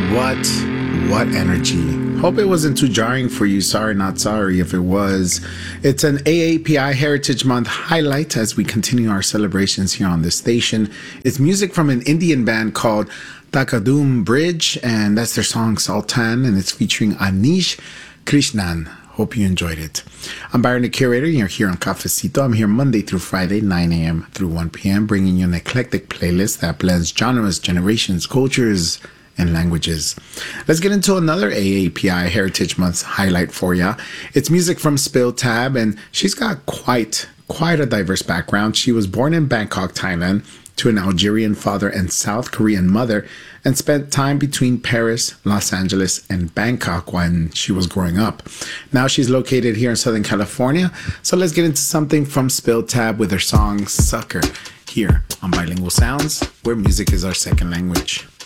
What energy. Hope it wasn't too jarring for you. Sorry, not sorry if it was. It's an AAPI Heritage Month highlight as we continue our celebrations here on this station. It's music from an Indian band called Takadum Bridge, and that's their song Sultan, and it's featuring Anish Krishnan. Hope you enjoyed it. I'm Byron, the curator. You're here on Cafecito. I'm here Monday through Friday, 9 a.m. through 1 p.m., bringing you an eclectic playlist that blends genres, generations, cultures, and languages. Let's get into another AAPI Heritage Month highlight for ya. It's music from Spill Tab, and she's got quite a diverse background. She was born in Bangkok, Thailand, to an Algerian father and South Korean mother, and spent time between Paris, Los Angeles, and Bangkok when she was growing up. Now she's located here in Southern California, so let's get into something from Spill Tab with her song Sucker, here on Bilingual Sounds, where music is our second language.